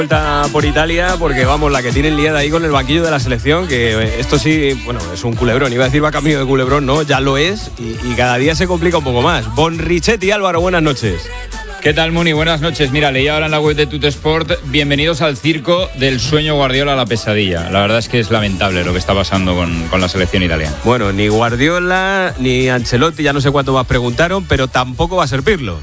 Vuelta por Italia, porque vamos, la que tienen liada ahí con el banquillo de la selección, que esto sí, bueno, es un culebrón, iba a decir va camino de culebrón, no, ya lo es, y cada día se complica un poco más. Bon Richetti, Álvaro, buenas noches. ¿Qué tal, Muni? Buenas noches. Mira, leí ahora en la web de Tutesport, bienvenidos al circo del sueño Guardiola a la pesadilla. La verdad es que es lamentable lo que está pasando con la selección italiana. Bueno, ni Guardiola, ni Ancelotti, ya no sé cuánto más preguntaron, pero tampoco va a ser Pirlo.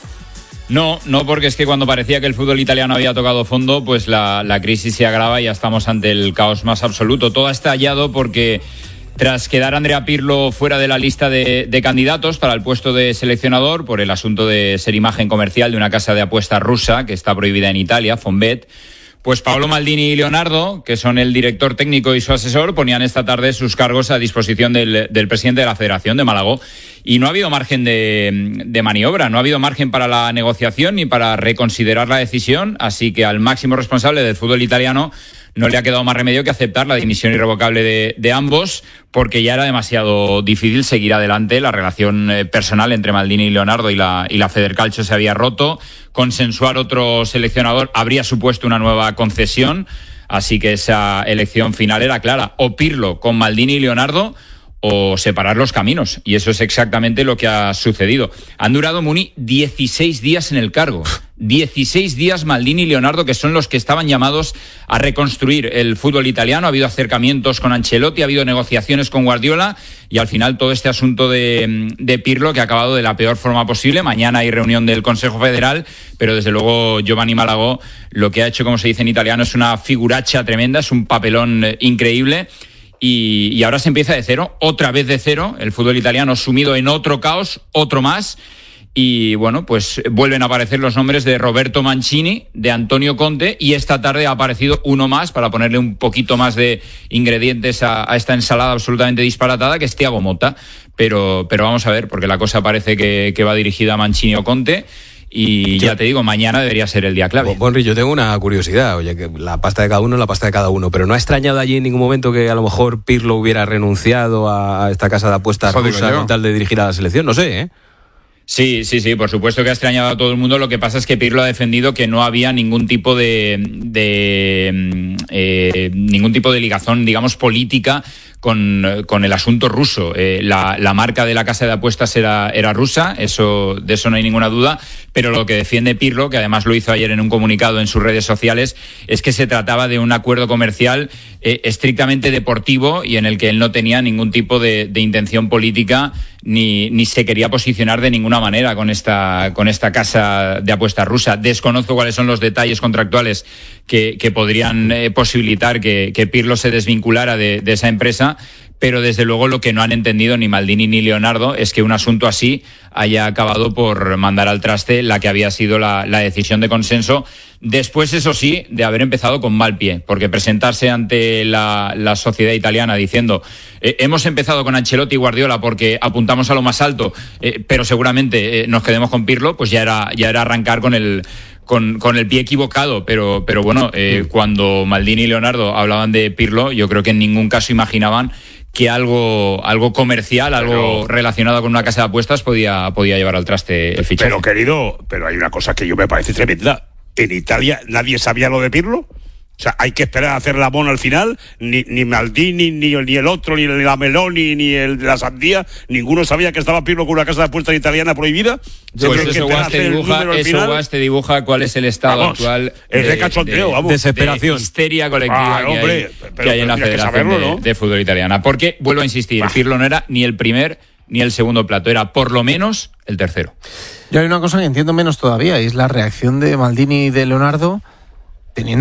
No, porque es que cuando parecía que el fútbol italiano había tocado fondo, pues la crisis se agrava y ya estamos ante el caos más absoluto. Todo ha estallado porque tras quedar Andrea Pirlo fuera de la lista de candidatos para el puesto de seleccionador por el asunto de ser imagen comercial de una casa de apuestas rusa que está prohibida en Italia, Fonbet, pues Paolo Maldini y Leonardo, que son el director técnico y su asesor, ponían esta tarde sus cargos a disposición del presidente de la Federación de Málaga. Y no ha habido margen de maniobra, no ha habido margen para la negociación ni para reconsiderar la decisión, así que al máximo responsable del fútbol italiano no le ha quedado más remedio que aceptar la dimisión irrevocable de ambos, porque ya era demasiado difícil seguir adelante. La relación personal entre Maldini y Leonardo y la Federcalcio se había roto. Consensuar otro seleccionador habría supuesto una nueva concesión, así que esa elección final era clara: o Pirlo con Maldini y Leonardo, o separar los caminos, y eso es exactamente lo que ha sucedido. Han durado, Muni, 16 días en el cargo. 16 días Maldini y Leonardo, que son los que estaban llamados a reconstruir el fútbol italiano. Ha habido acercamientos con Ancelotti, ha habido negociaciones con Guardiola, y al final todo este asunto de Pirlo, que ha acabado de la peor forma posible. Mañana hay reunión del Consejo Federal, pero desde luego Giovanni Malagò lo que ha hecho, como se dice en italiano, es una figuraccia tremenda, es un papelón increíble. Y ahora se empieza de cero, otra vez de cero, el fútbol italiano sumido en otro caos, otro más. Y bueno, pues vuelven a aparecer los nombres de Roberto Mancini, de Antonio Conte, y esta tarde ha aparecido uno más para ponerle un poquito más de ingredientes a esta ensalada absolutamente disparatada, que es Thiago Motta. Pero vamos a ver, porque la cosa parece que va dirigida a Mancini o Conte. Y ya te digo, mañana debería ser el día clave. Bonri, yo tengo una curiosidad. Oye, que la pasta de cada uno es la pasta de cada uno, pero ¿no ha extrañado allí en ningún momento que a lo mejor Pirlo hubiera renunciado a esta casa de apuestas rusa con tal de dirigir a la selección? No sé, ¿eh? Sí, por supuesto que ha extrañado a todo el mundo. Lo que pasa es que Pirlo ha defendido que no había ningún tipo de ligazón, digamos, política con el asunto ruso. La marca de la casa de apuestas era rusa, de eso no hay ninguna duda, pero lo que defiende Pirlo, que además lo hizo ayer en un comunicado en sus redes sociales, es que se trataba de un acuerdo comercial estrictamente deportivo y en el que él no tenía ningún tipo de intención política ni se quería posicionar de ninguna manera con esta casa de apuestas rusa. Desconozco cuáles son los detalles contractuales que podrían posibilitar que Pirlo se desvinculara de esa empresa, pero desde luego lo que no han entendido ni Maldini ni Leonardo es que un asunto así haya acabado por mandar al traste la que había sido la decisión de consenso. Después, eso sí, de haber empezado con mal pie, porque presentarse ante la sociedad italiana diciendo hemos empezado con Ancelotti y Guardiola porque apuntamos a lo más alto, pero seguramente nos quedemos con Pirlo, pues ya era arrancar con el pie equivocado, pero bueno, cuando Maldini y Leonardo hablaban de Pirlo, yo creo que en ningún caso imaginaban que algo comercial, algo relacionado con una casa de apuestas podía llevar al traste el fichaje. Pero querido, hay una cosa que yo me parece tremenda. ¿En Italia nadie sabía lo de Pirlo? O sea, hay que esperar a hacer la mona al final. Ni Maldini, ni el otro, ni la Meloni, ni el de la Sandía. Ninguno sabía que estaba Pirlo con una casa de apuestas italiana prohibida. Pues eso te dibuja cuál es el estado actual. Es de cachondeo, vamos. Desesperación. De histeria colectiva que hay en la Federación de Fútbol Italiana. Porque, vuelvo a insistir, Pirlo no era ni el primer ni el segundo plato, era por lo menos el tercero. Yo hay una cosa que entiendo menos todavía, y es la reacción de Maldini y de Leonardo teniendo